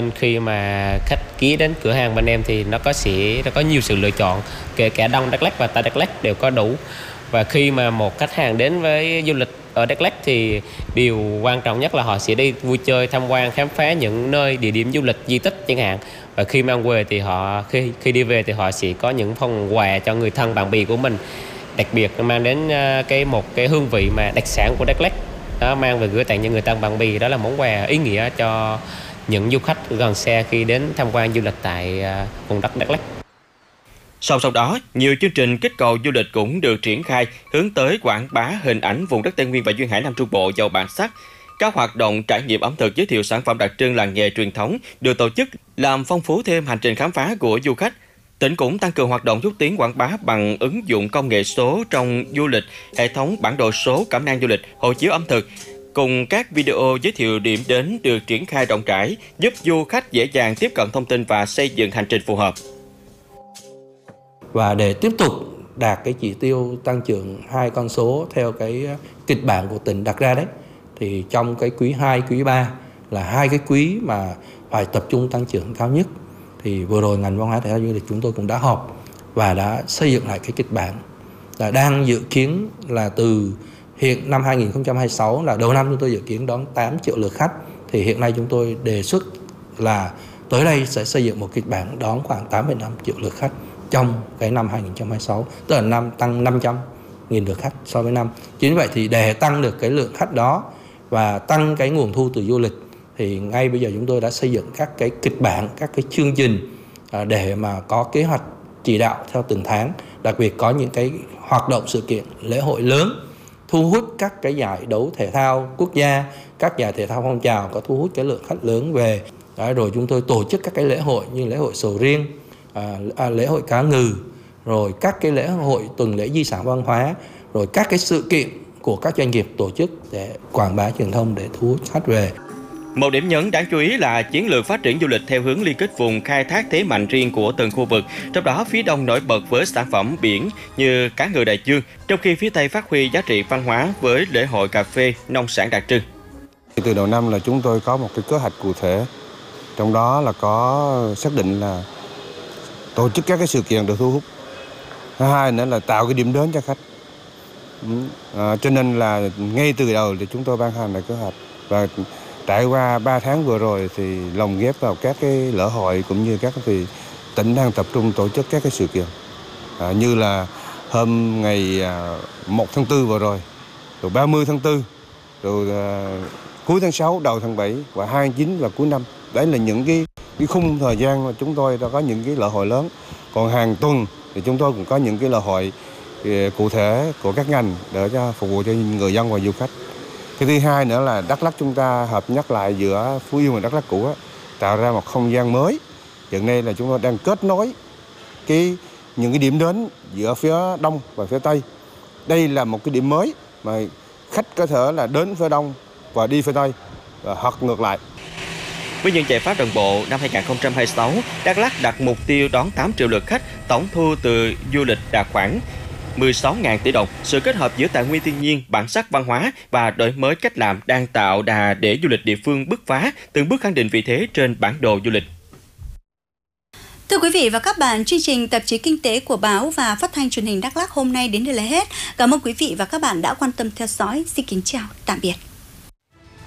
nên khi mà khách ghé đến cửa hàng bên em thì nó có nhiều sự lựa chọn, kể cả Đông Đắk Lắk và Tây Đắk Lắk đều có đủ. Và khi mà một khách hàng đến với du lịch ở Đắk Lắk thì điều quan trọng nhất là họ sẽ đi vui chơi, tham quan, khám phá những nơi địa điểm du lịch, di tích chẳng hạn. Và khi mang về thì khi đi về thì họ sẽ có những phần quà cho người thân bạn bè của mình, đặc biệt mang đến một cái hương vị mà đặc sản của Đắk Lắk đó, mang về gửi tặng cho người thân bạn bè. Đó là món quà ý nghĩa cho những du khách gần xa khi đến tham quan du lịch tại vùng đất Đắk Lắk. Song song đó, nhiều chương trình kích cầu du lịch cũng được triển khai hướng tới quảng bá hình ảnh vùng đất Tây Nguyên và duyên hải Nam Trung Bộ giàu bản sắc. Các hoạt động trải nghiệm ẩm thực, giới thiệu sản phẩm đặc trưng làng nghề truyền thống được tổ chức làm phong phú thêm hành trình khám phá của du khách. Tỉnh cũng tăng cường hoạt động xúc tiến quảng bá bằng ứng dụng công nghệ số trong du lịch, hệ thống bản đồ số cẩm nang du lịch, hộ chiếu ẩm thực, cùng các video giới thiệu điểm đến được triển khai rộng rãi, giúp du khách dễ dàng tiếp cận thông tin và xây dựng hành trình phù hợp. Và để tiếp tục đạt cái chỉ tiêu tăng trưởng 2 con số theo cái kịch bản của tỉnh đặt ra đấy, thì trong cái quý 2, quý 3 là 2 cái quý mà phải tập trung tăng trưởng cao nhất. Thì vừa rồi ngành văn hóa thể thao du lịch chúng tôi cũng đã họp và đã xây dựng lại cái kịch bản, là đang dự kiến là từ hiện năm 2026 là đầu năm chúng tôi dự kiến đón 8 triệu lượt khách, thì hiện nay chúng tôi đề xuất là tới đây sẽ xây dựng một kịch bản đón khoảng 8,5 triệu lượt khách trong cái năm 2026, tức là năm tăng 500.000 lượt khách so với năm. Chính vậy thì để tăng được cái lượng khách đó và tăng cái nguồn thu từ du lịch thì ngay bây giờ chúng tôi đã xây dựng các cái kịch bản, các cái chương trình để mà có kế hoạch chỉ đạo theo từng tháng, đặc biệt có những cái hoạt động sự kiện lễ hội lớn thu hút các cái giải đấu thể thao quốc gia, các giải thể thao phong trào có thu hút cái lượng khách lớn về. Rồi chúng tôi tổ chức các cái lễ hội như lễ hội sầu riêng, lễ hội cá ngừ, rồi các cái lễ hội tuần lễ di sản văn hóa, rồi các cái sự kiện của các doanh nghiệp tổ chức để quảng bá truyền thông để thu hút khách về. Một điểm nhấn đáng chú ý là chiến lược phát triển du lịch theo hướng liên kết vùng, khai thác thế mạnh riêng của từng khu vực. Trong đó, phía Đông nổi bật với sản phẩm biển như cá ngừ Đại Dương, trong khi phía Tây phát huy giá trị văn hóa với lễ hội cà phê, nông sản đặc trưng. Từ đầu năm là chúng tôi có một cái kế hoạch cụ thể, trong đó là có xác định là tổ chức các cái sự kiện được thu hút. Thứ hai nữa là tạo cái điểm đến cho khách. Cho nên là ngay từ đầu thì chúng tôi ban hành lại kế hoạch, và trải qua 3 tháng vừa rồi thì lồng ghép vào các cái lễ hội cũng như các thì tỉnh đang tập trung tổ chức các cái sự kiện như là hôm ngày 1 tháng 4 vừa rồi 30 tháng 4, rồi cuối tháng 6, đầu tháng 7 và 29 và cuối năm. Đấy là những cái khung thời gian mà chúng tôi đã có những cái lễ hội lớn. Còn hàng tuần thì chúng tôi cũng có những cái lễ hội cụ thể của các ngành để cho phục vụ cho người dân và du khách. Cái thứ hai nữa là Đắk Lắk chúng ta hợp nhất lại giữa Phú Yên và Đắk Lắk cũ, tạo ra một không gian mới. Hiện nay là chúng tôi đang kết nối những cái điểm đến giữa phía Đông và phía Tây. Đây là một cái điểm mới mà khách có thể là đến phía Đông và đi phía Tây và hoặc ngược lại. Với những giải pháp đồng bộ, năm 2026, Đắk Lắk đặt mục tiêu đón 8 triệu lượt khách, tổng thu từ du lịch đạt khoảng 16.000 tỷ đồng. Sự kết hợp giữa tài nguyên thiên nhiên, bản sắc văn hóa và đổi mới cách làm đang tạo đà để du lịch địa phương bứt phá, từng bước khẳng định vị thế trên bản đồ du lịch. Thưa quý vị và các bạn, chương trình tạp chí kinh tế của báo và phát thanh truyền hình Đắk Lắk hôm nay đến đây là hết. Cảm ơn quý vị và các bạn đã quan tâm theo dõi. Xin kính chào, tạm biệt.